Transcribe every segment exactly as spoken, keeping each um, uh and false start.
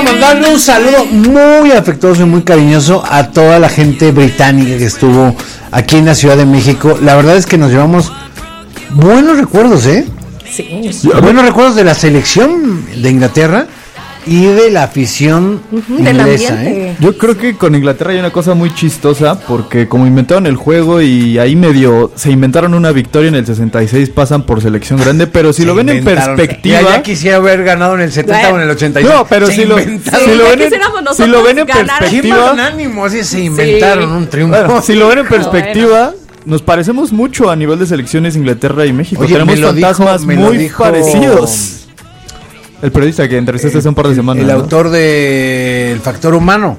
mandarle un saludo muy afectuoso y muy cariñoso a toda la gente británica que estuvo aquí en la Ciudad de México. La verdad es que nos llevamos buenos recuerdos, ¿eh? Sí. Buenos recuerdos de la selección de Inglaterra y de la afición uh-huh, inglesa, ¿eh? Yo creo que con Inglaterra hay una cosa muy chistosa, porque como inventaron el juego y ahí medio se inventaron una victoria en el sesenta y seis, pasan por selección grande, pero si se lo ven en perspectiva... Ya, ya quisiera haber ganado en el setenta bueno. o en el ochenta y seis. No, pero si lo, sí, si, lo ven en, si lo ven en perspectiva... Ánimo, así se inventaron sí. un triunfo. Bueno, si lo ven en perspectiva... Bueno. Nos parecemos mucho a nivel de selecciones Inglaterra y México. Oye, tenemos fantasmas dijo, muy dijo... parecidos. El periodista que entrevistaste hace un par de semanas. El ¿no? autor de El Factor Humano.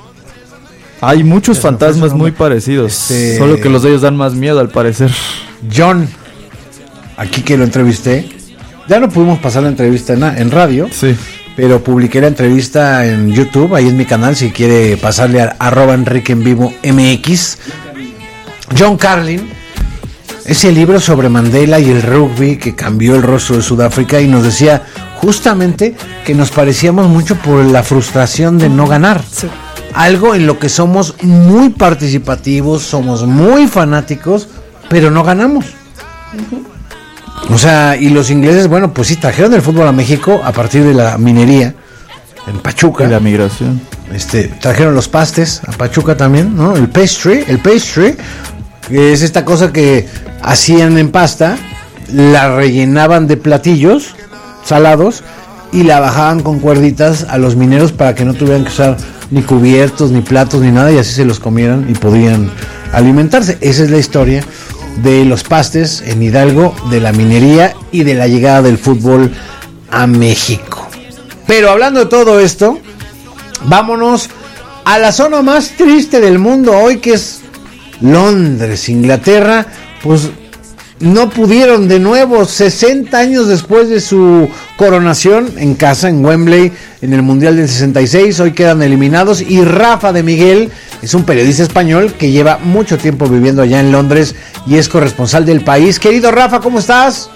Hay muchos fantasmas muy parecidos. Este... Solo que los de ellos dan más miedo, al parecer. John, aquí que lo entrevisté. Ya no pudimos pasar la entrevista en, en radio. Sí. Pero publiqué la entrevista en YouTube. Ahí en mi canal, si quiere pasarle a arroba Enrique en vivo M X. John Carlin. Ese libro sobre Mandela y el rugby que cambió el rostro de Sudáfrica, y nos decía justamente que nos parecíamos mucho por la frustración de no ganar. Sí. Algo en lo que somos muy participativos, somos muy fanáticos, pero no ganamos. Uh-huh. O sea, y los ingleses, bueno, pues sí, trajeron el fútbol a México a partir de la minería en Pachuca. Y la migración. Este, trajeron los pastes a Pachuca también, ¿no? El pastry, el pastry, que es esta cosa que hacían en pasta, la rellenaban de platillos salados y la bajaban con cuerditas a los mineros para que no tuvieran que usar ni cubiertos, ni platos, ni nada, y así se los comieran y podían alimentarse. Esa es la historia de los pastes en Hidalgo, de la minería y de la llegada del fútbol a México. Pero hablando de todo esto, vámonos a la zona más triste del mundo hoy, que es Londres. Inglaterra, pues no pudieron de nuevo, sesenta años después de su coronación en casa, en Wembley, en el Mundial del sesenta y seis, hoy quedan eliminados. Y Rafa de Miguel es un periodista español que lleva mucho tiempo viviendo allá en Londres y es corresponsal del país. Querido Rafa, ¿cómo estás?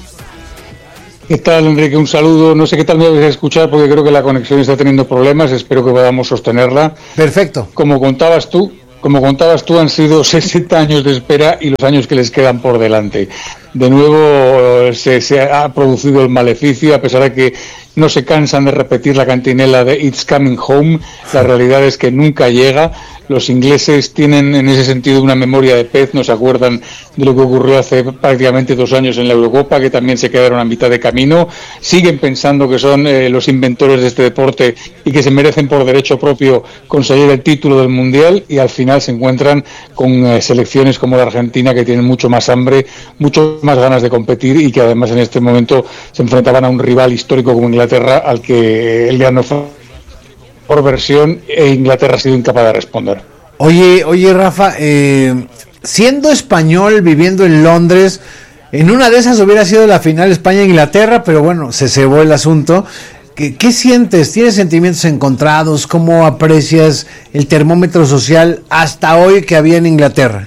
¿Qué tal, Enrique? Un saludo. No sé qué tal me vais a escuchar porque creo que la conexión está teniendo problemas. Espero que podamos sostenerla. Perfecto. Como contabas tú, como contabas tú, han sido sesenta años de espera y los años que les quedan por delante. De nuevo se, se ha producido el maleficio, a pesar de que no se cansan de repetir la cantinela de It's Coming Home. La realidad es que nunca llega. Los ingleses tienen en ese sentido una memoria de pez, no se acuerdan de lo que ocurrió hace prácticamente dos años en la Eurocopa, que también se quedaron a mitad de camino. Siguen pensando que son eh, los inventores de este deporte y que se merecen por derecho propio conseguir el título del Mundial, y al final se encuentran con eh, selecciones como la Argentina, que tienen mucho más hambre, mucho más ganas de competir, y que además en este momento se enfrentaban a un rival histórico como Inglaterra, al que el día no fue por versión, e Inglaterra ha sido incapaz de responder. Oye, oye Rafa, eh, siendo español, viviendo en Londres, en una de esas hubiera sido la final España-Inglaterra, pero bueno, se cebó el asunto. ¿Qué, qué sientes? ¿Tienes sentimientos encontrados? ¿Cómo aprecias el termómetro social hasta hoy que había en Inglaterra?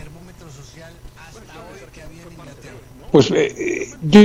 Pues eh, yo...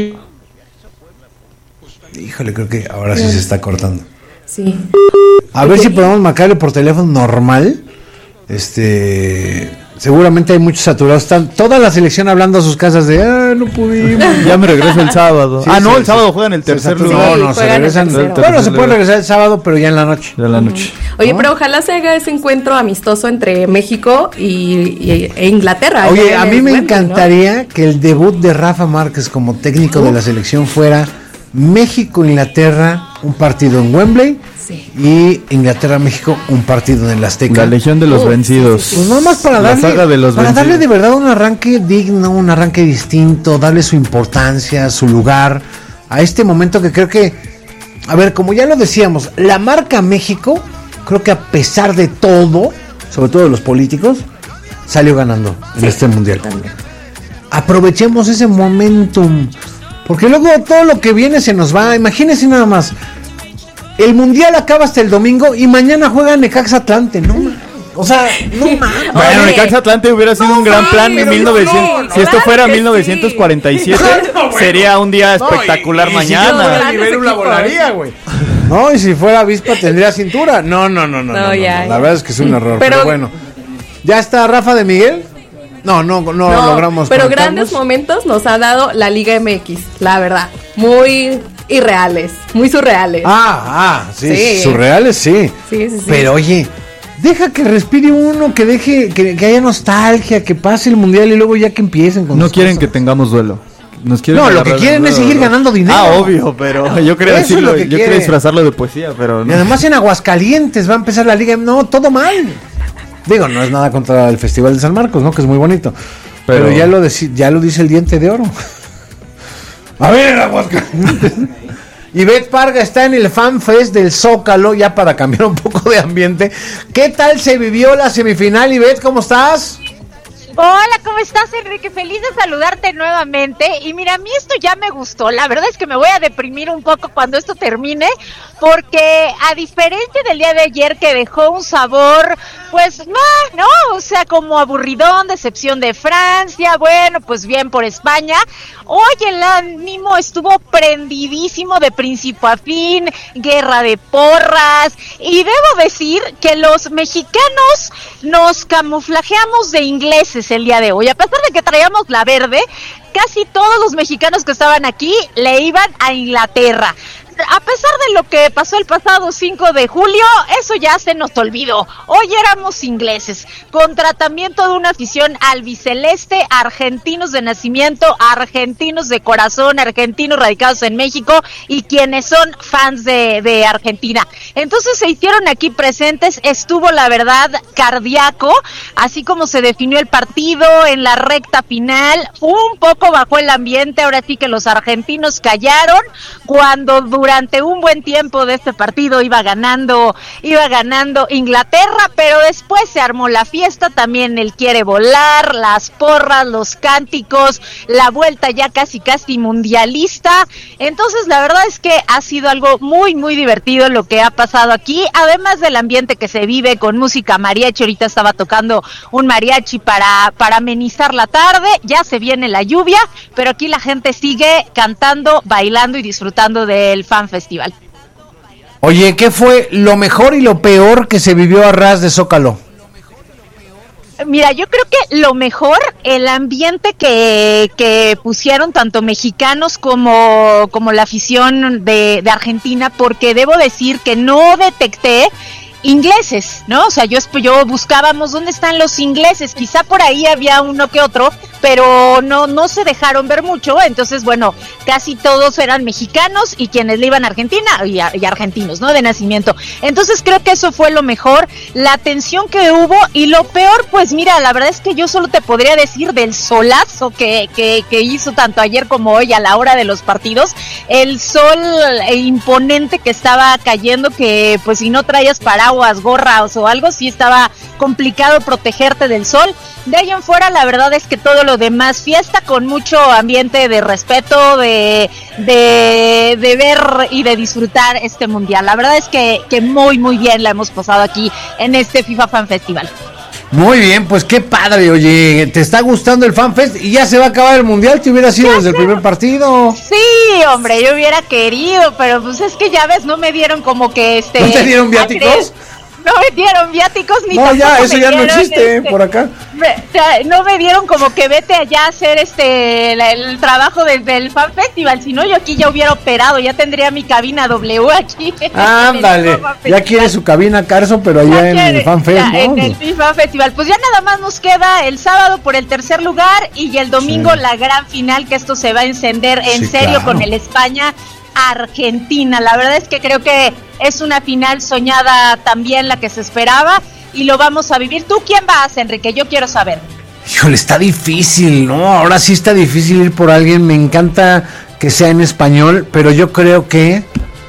Híjole, creo que ahora sí se está cortando. Sí. A ver si podemos marcarle por teléfono normal. Este, seguramente hay muchos saturados. Están toda la selección hablando a sus casas de, ah, no pudimos. Ya me regreso el sábado. Sí, ah, no, sí, el sábado sí. juegan el tercer lugar. lugar. No, no, se regresan. El bueno, se puede regresar el sábado, pero ya en la noche. Ya en la noche. Oye, ¿no? Pero ojalá se haga ese encuentro amistoso entre México y, y e Inglaterra. Oye, a mí me Wembley, encantaría, ¿no?, que el debut de Rafa Márquez como técnico uh. de la selección fuera México-Inglaterra, un partido en Wembley. Sí. Y Inglaterra-México, un partido en el Azteca. La Legión de los uh, Vencidos. Sí, sí, sí. Pues nada más para la darle, saga de los para vencidos. darle de verdad un arranque digno, un arranque distinto, darle su importancia, su lugar a este momento que creo que, a ver, como ya lo decíamos, la marca México, creo que a pesar de todo, sobre todo de los políticos, salió ganando en sí, este mundial. También. Aprovechemos ese momentum, porque luego todo lo que viene se nos va. Imagínense nada más. El mundial acaba hasta el domingo y mañana juega Necaxa Atlante, ¿no? O sea, no mames. Bueno, Necaxa Atlante hubiera sido no, un gran plan en mil novecientos. No, no, si esto fuera claro mil novecientos cuarenta y siete, sí. no, bueno. Sería un día espectacular no, y, mañana. Y si yo no la volaría, güey. No, y si fuera avispa tendría cintura. No, no, no, no. no, No, no, ya, no. ya. La verdad es que es un error. Pero, Pero- bueno. ¿Ya está Rafa de Miguel? No, no, no, No, logramos. pero conectarnos. grandes momentos nos ha dado la Liga M X, la verdad. Muy irreales, muy surreales. Ah, ah, sí, Sí. surreales, sí. Sí, sí, sí. Pero oye, deja que respire uno, que deje, que, que haya nostalgia, que pase el mundial y luego ya que empiecen con No sus quieren cosas. que tengamos duelo. Nos quieren No, lo agarrar que quieren de es nuevo, seguir ¿no? ganando dinero. Ah, obvio, pero yo quería Eso es decirlo, lo que yo quiere. quería disfrazarlo de poesía, pero Y no. además en Aguascalientes va a empezar la liga. No, todo mal. Digo, no es nada contra el Festival de San Marcos, ¿no? Que es muy bonito. Pero, Pero- ya lo deci- ya lo dice el diente de oro. A ver, Aguascalientes. Ivette Parga está en el Fan Fest del Zócalo, ya para cambiar un poco de ambiente. ¿Qué tal se vivió la semifinal, Ivette? ¿Cómo estás? Hola, ¿cómo estás, Enrique? Feliz de saludarte nuevamente. Y mira, a mí esto ya me gustó. La verdad es que me voy a deprimir un poco cuando esto termine, porque a diferencia del día de ayer que dejó un sabor, pues no, no, o sea, como aburridón, decepción de Francia, bueno, pues bien por España. Hoy el ánimo estuvo prendidísimo de principio a fin, guerra de porras, y debo decir que los mexicanos nos camuflajeamos de ingleses el día de hoy. A pesar de que traíamos la verde, casi todos los mexicanos que estaban aquí le iban a Inglaterra. A pesar de lo que pasó el pasado cinco de julio, eso ya se nos olvidó. Hoy éramos ingleses, con tratamiento de una afición albiceleste, argentinos de nacimiento, argentinos de corazón, argentinos radicados en México y quienes son fans de, de Argentina. Entonces se hicieron aquí presentes, estuvo la verdad cardíaco, así como se definió el partido en la recta final, un poco bajó el ambiente, ahora sí que los argentinos callaron cuando durante Durante un buen tiempo de este partido iba ganando, iba ganando Inglaterra, pero después se armó la fiesta, también el quiere volar, las porras, los cánticos, la vuelta ya casi casi mundialista. Entonces la verdad es que ha sido algo muy muy divertido lo que ha pasado aquí, además del ambiente que se vive con música mariachi. Ahorita estaba tocando un mariachi para, para amenizar la tarde, ya se viene la lluvia, pero aquí la gente sigue cantando, bailando y disfrutando del Fan Festival. Oye, ¿qué fue lo mejor y lo peor que se vivió a ras de Zócalo? Mira, yo creo que lo mejor, el ambiente que, que pusieron tanto mexicanos como, como la afición de, de Argentina, porque debo decir que no detecté ingleses, ¿no? O sea, yo, yo buscábamos dónde están los ingleses, quizá por ahí había uno que otro, pero no, no se dejaron ver mucho. Entonces, bueno, casi todos eran mexicanos y quienes le iban a Argentina y, a, y argentinos, ¿no? De nacimiento. Entonces creo que eso fue lo mejor, la atención que hubo, y lo peor, pues mira, la verdad es que yo solo te podría decir del solazo que, que, que hizo tanto ayer como hoy a la hora de los partidos, el sol imponente que estaba cayendo, que pues si no traías paraguas, gorras o algo, sí estaba complicado protegerte del sol. De ahí en fuera, la verdad es que todo lo demás, fiesta con mucho ambiente de respeto, de, de, de ver y de disfrutar este mundial. La verdad es que, que muy, muy bien la hemos pasado aquí en este FIFA Fan Festival. Muy bien, pues qué padre, oye, ¿te está gustando el Fan Fest? Y ya se va a acabar el mundial, te hubiera sido desde el primer partido. Sí, hombre, yo hubiera querido, pero pues es que ya ves, no me dieron como que este... ¿No te dieron viáticos? No me dieron viáticos ni No, ya, tampoco eso me ya no dieron, existe este, por acá. me- o sea, no me dieron como que vete allá a hacer este la- el trabajo desde el Fan Festival, si no yo aquí ya hubiera operado, ya tendría mi cabina W aquí. en el Ándale, FIFA Fan ya Festival. quiere su cabina Carso, pero Ya allá en quiere- el Fan Fest, ya, ¿no? en el FIFA Festival. Pues ya nada más nos queda el sábado por el tercer lugar y el domingo Sí. la gran final, que esto se va a encender en Sí, serio claro. con el España Argentina. La verdad es que creo que es una final soñada también, la que se esperaba, y lo vamos a vivir. ¿Tú quién vas, Enrique? Yo quiero saber. Híjole, está difícil, ¿no? Ahora sí está difícil ir por alguien. Me encanta que sea en español, pero yo creo que...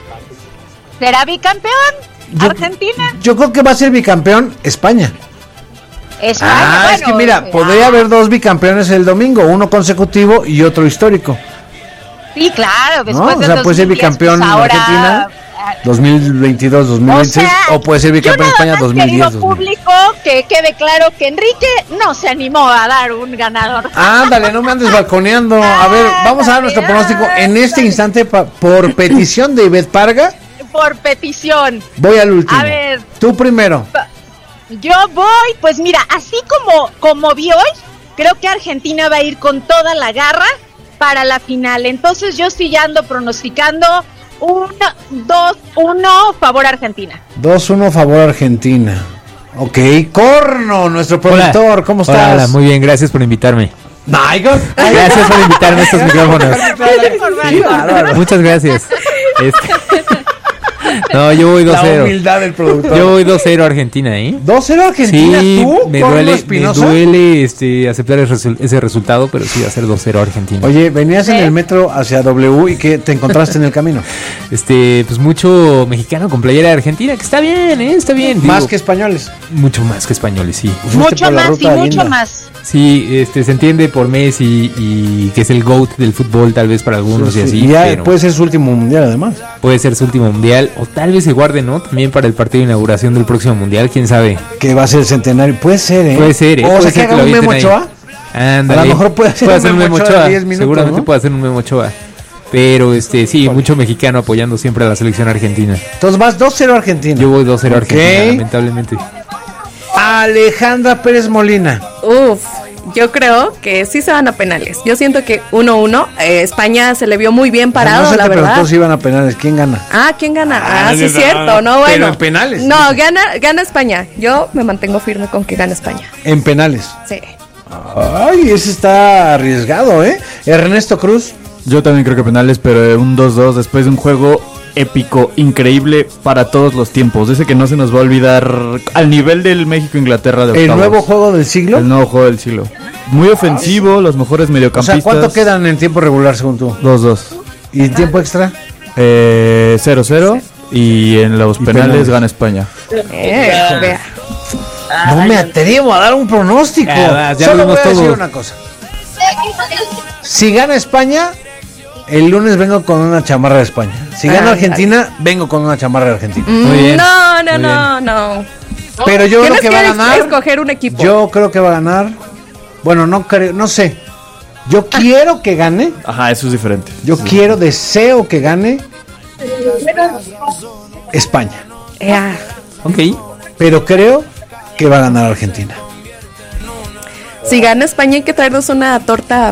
¿Será bicampeón Yo- Argentina? Yo creo que va a ser bicampeón España. España. Ah, bueno, es que mira, eh, podría ah, haber dos bicampeones el domingo, uno consecutivo y otro histórico. Sí, claro. Después ¿No? O del sea, puede ser dos mil diez, bicampeón pues ahora, Argentina ah, dos mil veintidós dos mil veintiséis o, sea, puede ser bicampeón yo nada España más, dos mil diez querido dos mil. público, que quede claro que Enrique no se animó a dar un ganador. Ándale, no me andes balconeando. A ver, vamos a dar nuestro pronóstico en este instante pa- por petición de Ivette Parga. por petición. Voy al último. A ver. Tú primero. Yo voy, pues mira, así como, como vi hoy, creo que Argentina va a ir con toda la garra para la final. Entonces yo sí ya ando pronosticando uno, dos, uno, favor Argentina. dos uno favor Argentina. Ok, Corno, nuestro productor, hola. ¿cómo estás? Hola, hola, muy bien, gracias por invitarme. Nigel. Gracias por invitarme a estos micrófonos. Sí, bárbaro. Muchas gracias. Este... No, yo voy dos cero. La humildad del productor. Yo voy dos cero Argentina, ¿eh? dos cero Argentina, sí, ¿tú? me Corno duele, me Espinosa. duele este, aceptar el resu- ese resultado, pero sí va a ser dos cero Argentina. Oye, venías ¿Eh? en el metro hacia W y ¿qué te encontraste en el camino? Este, pues mucho mexicano con playera de Argentina, que está bien, ¿eh? Está bien. Más digo, que españoles. Mucho más que españoles, sí. Fuiste Mucho por la más y ruta mucho linda. más. Sí, este, se entiende por Messi y que es el GOAT del fútbol tal vez para algunos Sí, y sí. así, Y ya pero puede ser su último mundial además. puede ser su último mundial o tal vez se guarde, ¿no? También para el partido de inauguración del próximo mundial, quién sabe. Que va a ser el centenario. Puede ser, ¿eh? Puede ser, ¿eh? O Puede sea, que ser que haga lo un Memo avienten ahí. Ochoa. Ándale. A lo mejor puede hacer un Memo Ochoa de diez minutos, seguramente ¿no? puede hacer un Memo Ochoa. Pero este, sí, mucho mexicano apoyando siempre a la selección argentina. Entonces vas dos cero Argentina. Yo voy dos cero Ok. Argentina, lamentablemente. Alejandra Pérez Molina. Uf, yo creo que sí se van a penales. Yo siento que uno uno, eh, España se le vio muy bien parado, no se la te verdad. preguntó si iban a penales. ¿Quién gana? Ah, ¿quién gana? Ah, Ah, sí de es cierto, verdad. no, bueno. Pero en penales. No, gana, gana España. Yo me mantengo firme con que gana España. En penales. Sí. Ay, ese está arriesgado, ¿eh? Ernesto Cruz. Yo también creo que penales, pero un dos dos después de un juego épico, increíble para todos los tiempos. Ese que no se nos va a olvidar al nivel del México-Inglaterra de El octavos. nuevo juego del siglo. El nuevo juego del siglo. Muy ofensivo, los mejores O mediocampistas. sea, ¿cuánto quedan en tiempo regular según tú? dos dos. ¿Y en tiempo extra? Eh, cero cero. Y en los Y penales, penales. gana España. Eh, vea. No me atrevo a dar un pronóstico. Ya, va, ya Solo voy vimos a decir todo. una cosa. Si gana España, el lunes vengo con una chamarra de España. Si gana Ah, Argentina, vengo con una chamarra de Argentina. Muy bien, No, no, muy no, no. Pero yo creo Tienes que que va a es- ganar. escoger un equipo. Yo creo que va a ganar. Bueno, no creo, no sé. Yo quiero que gane. Ajá, eso es diferente. Yo quiero, deseo que gane España. Ya. Ok. Pero creo que va a ganar Argentina. Si gana España hay que traernos una torta